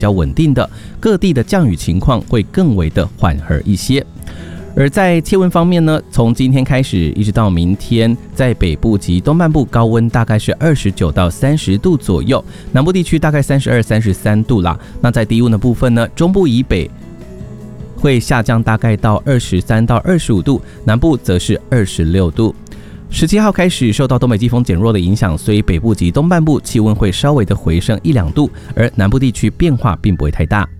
较稳定的，各地的降雨情况会更为的缓和一些。而在气温方面呢，从今天开始一直到明天，在北部及东半部高温大概是29到30度左右，南部地区大概32、33度啦。那在低温的部分呢，中部以北会下降大概到23到25度，南部则是26度。17号开始受到东北季风减弱的影响，所以北部及东半部气温会稍微的回升1-2度，而南部地区变化并不会太大。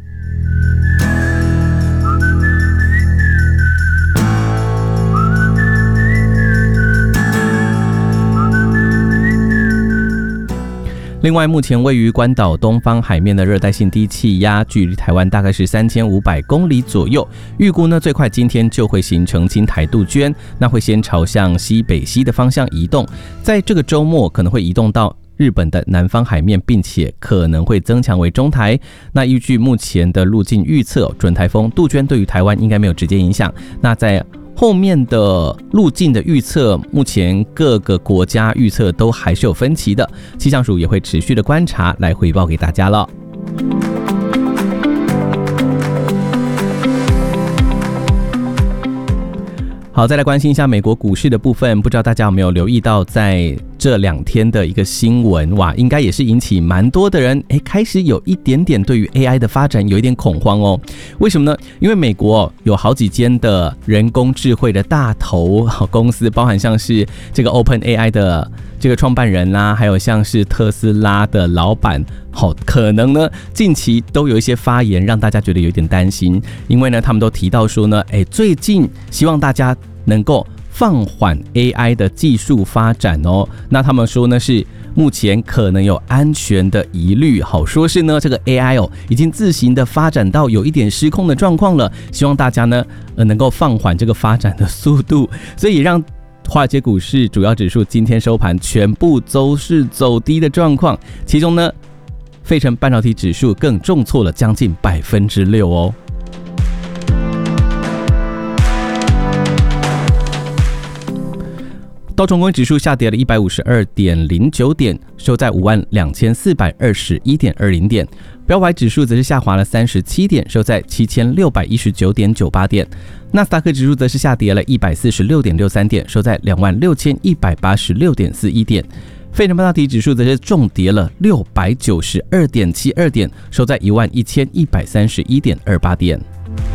另外，目前位于关岛东方海面的热带性低气压，距离台湾大概是3500公里左右。预估呢，最快今天就会形成金台杜鹃，那会先朝向西北西的方向移动，在这个周末可能会移动到日本的南方海面，并且可能会增强为中台。那依据目前的路径预测，准台风杜鹃对于台湾应该没有直接影响。那在后面的路径的预测，目前各个国家预测都还是有分歧的，气象署也会持续的观察来回报给大家了。好，再来关心一下美国股市的部分，不知道大家有没有留意到，在这2天的一个新闻，哇，应该也是引起蛮多的人开始有一点点对于 AI 的发展有一点恐慌哦。为什么呢？因为美国有好几间的人工智慧的大头公司，包含像是这个 OpenAI 的这个创办人啦，还有像是特斯拉的老板，可能呢近期都有一些发言让大家觉得有点担心，因为呢他们都提到说呢，最近希望大家能够放缓 AI 的技术发展哦。那他们说呢是目前可能有安全的疑虑，好说是呢这个 AI 已经自行的发展到有一点失控的状况了，希望大家呢能够放缓这个发展的速度，所以让华尔街股市主要指数今天收盘全部都是走低的状况，其中呢费城半导体指数更重挫了将近6%哦。道琼工业指数下跌了152.09点，收在52421.20点。标普指数则是下滑了37点，收在7619.98点。纳斯达克指数则是下跌了146.63点，收在26186.41点。费城半导体指数则是重跌了692.72点，收在11131.28点。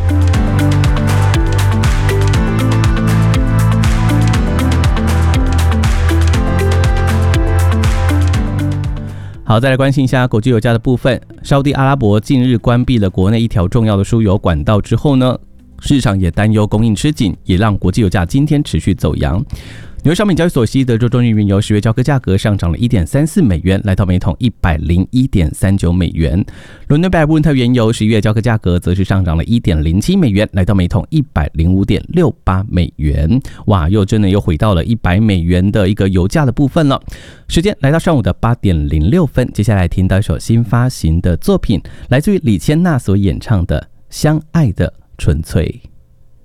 好，再来关心一下国际油价的部分。沙特阿拉伯近日关闭了国内一条重要的输油管道之后呢，市场也担忧供应吃紧，也让国际油价今天持续走扬。纽约商品交易所西德州中级原油10月交割价格上涨了1.34美元，来到每桶101.39美元。伦敦北海布伦特原油11月交割价格则是上涨了1.07美元，来到每桶105.68美元。哇，又真的又回到了100美元的一个油价的部分了。时间来到上午的8点06分，接下来听到一首新发行的作品，来自于李千娜所演唱的《相爱的纯粹》。